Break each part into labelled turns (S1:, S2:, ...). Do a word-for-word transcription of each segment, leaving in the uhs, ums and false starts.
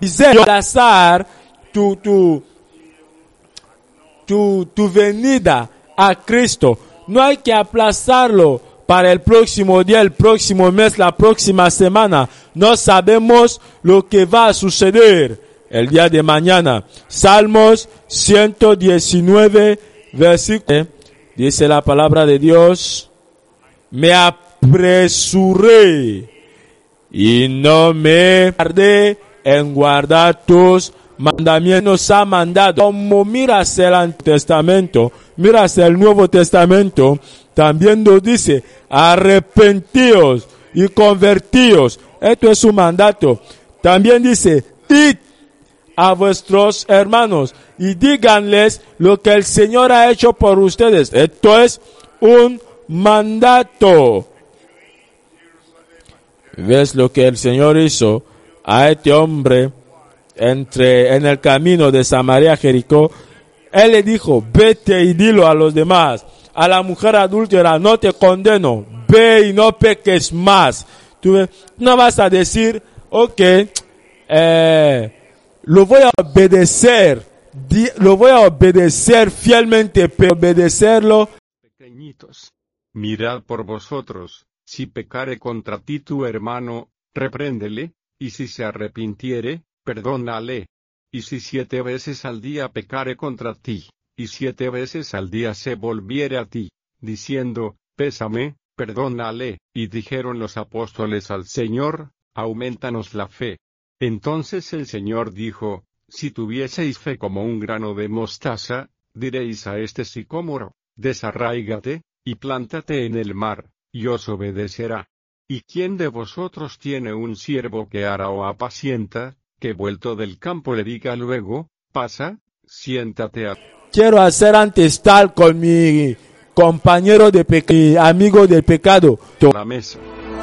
S1: aplazar tu, tu, tu, tu venida a Cristo. No hay que aplazarlo para el próximo día, el próximo mes, la próxima semana. No sabemos lo que va a suceder el día de mañana. Salmos ciento diecinueve, versículo, dice la palabra de Dios: me apresuré y no me tardé en guardar tus mandamientos. Nos ha mandado, como miras el Antiguo Testamento, miras el Nuevo Testamento, también nos dice: arrepentíos y convertíos. Esto es un mandato. También dice: id a vuestros hermanos y díganles lo que el Señor ha hecho por ustedes. Esto es un mandato. ¿Ves lo que el Señor hizo a este hombre entre en el camino de Samaria a Jericó? Él le dijo: vete y dilo a los demás. A la mujer adúltera: no te condeno, ve y no peques más. Tú no vas a decir: ok, eh, lo voy a obedecer, di, lo voy a obedecer fielmente, pero obedecerlo.
S2: Pequeñitos, mirad por vosotros, si pecare contra ti tu hermano, repréndele, y si se arrepintiere, perdónale. Y si siete veces al día pecare contra ti, y siete veces al día se volviere a ti, diciendo: pésame, perdónale. Y dijeron los apóstoles al Señor: aumentanos la fe. Entonces el Señor dijo: si tuvieseis fe como un grano de mostaza, diréis a este sicómoro: desarráigate, y plántate en el mar, y os obedecerá. ¿Y quién de vosotros tiene un siervo que ara o apacienta, que vuelto del campo le diga luego: pasa, siéntate a...
S1: Quiero hacer antes tal con mi compañero de pecado, mi amigo del pecado.
S2: La mesa.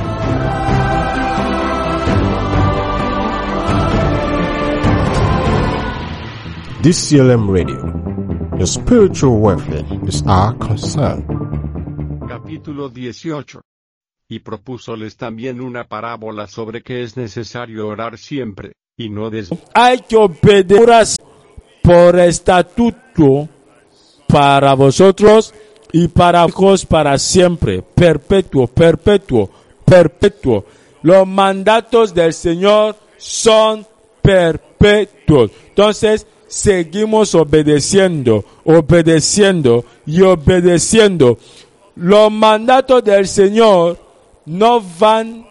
S3: D C L M Radio. Your spiritual welfare is our concern.
S2: Capítulo dieciocho. Y propúsoles también una parábola sobre que es necesario orar siempre, y no des...
S1: Hay que obedecer por estatuto para vosotros y para hijos para siempre, perpetuo, perpetuo, perpetuo. Los mandatos del Señor son perpetuos. Entonces, seguimos obedeciendo, obedeciendo y obedeciendo. Los mandatos del Señor no van...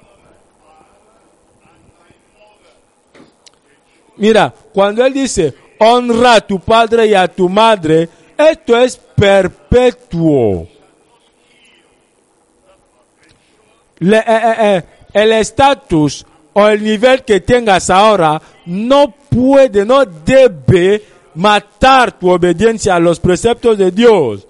S1: Mira, cuando Él dice: honra a tu padre y a tu madre, esto es perpetuo. Le, eh, eh, eh, el estatus o el nivel que tengas ahora no puede, no debe matar tu obediencia a los preceptos de Dios.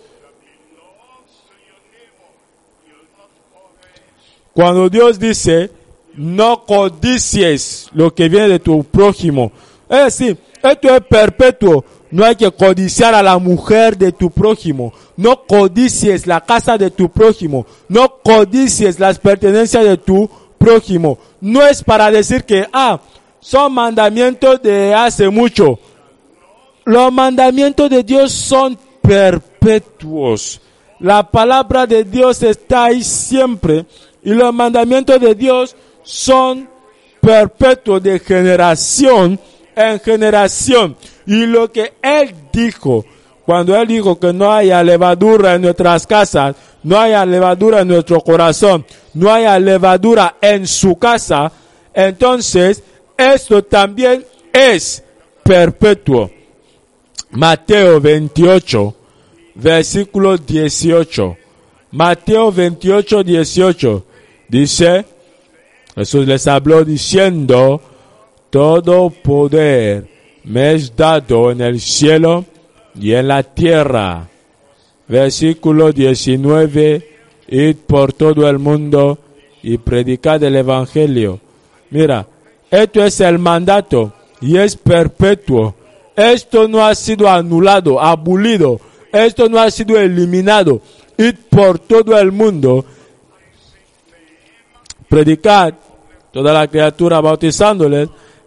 S1: Cuando Dios dice: no codicies lo que viene de tu prójimo, es decir, esto es perpetuo. No hay que codiciar a la mujer de tu prójimo. No codicies la casa de tu prójimo. No codicies las pertenencias de tu prójimo. No es para decir que, ah, son mandamientos de hace mucho. Los mandamientos de Dios son perpetuos. La palabra de Dios está ahí siempre. Y los mandamientos de Dios son perpetuos, de generación en generación. Y lo que Él dijo, cuando Él dijo que no haya levadura en nuestras casas, no haya levadura en nuestro corazón, no haya levadura en su casa, entonces esto también es perpetuo. Mateo veintiocho, versículo dieciocho. Mateo veintiocho, dieciocho. Dice, Jesús les habló diciendo: todo poder me es dado en el cielo y en la tierra. Versículo diecinueve. Id por todo el mundo y predicad el evangelio. Mira, esto es el mandato y es perpetuo. Esto no ha sido anulado, abolido. Esto no ha sido eliminado. Id por todo el mundo, predicad toda la criatura, bautizándoles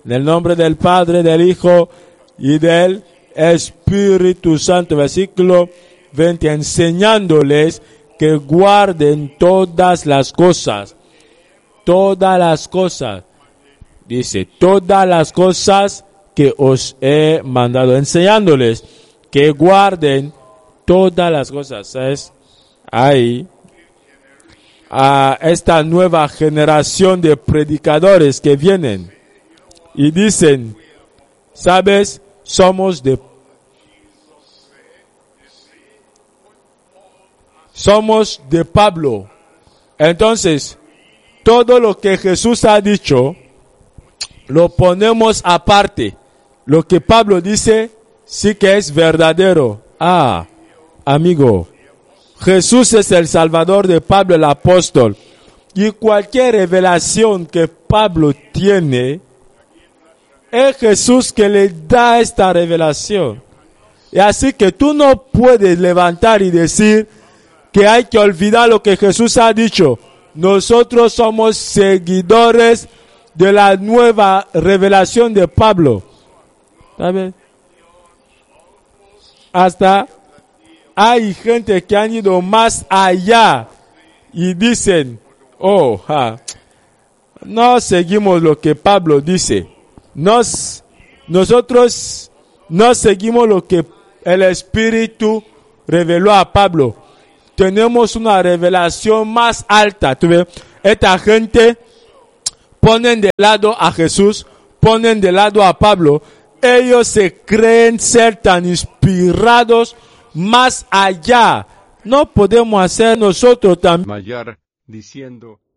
S1: En el nombre del Padre, del Hijo y del Espíritu Santo. Versículo veinte. Enseñándoles que guarden todas las cosas. Todas las cosas. Dice, todas las cosas que os he mandado. Enseñándoles que guarden todas las cosas. ¿Sabes? Hay a esta nueva generación de predicadores que vienen y dicen, ¿sabes? Somos de somos de Pablo. Entonces, todo lo que Jesús ha dicho lo ponemos aparte. Lo que Pablo dice sí que es verdadero. Ah, amigo, Jesús es el Salvador de Pablo el apóstol. Y cualquier revelación que Pablo tiene, es Jesús que le da esta revelación. Y así que tú no puedes levantar y decir que hay que olvidar lo que Jesús ha dicho. Nosotros somos seguidores de la nueva revelación de Pablo. ¿Sabes? Hasta hay gente que han ido más allá y dicen, oh, ja, no seguimos lo que Pablo dice. Nos, nosotros no seguimos lo que el Espíritu reveló a Pablo. Tenemos una revelación más alta. ¿Tú ves? Esta gente ponen de lado a Jesús, ponen de lado a Pablo. Ellos se creen ser tan inspirados más allá. No podemos hacer nosotros también.
S2: Mayar, diciendo,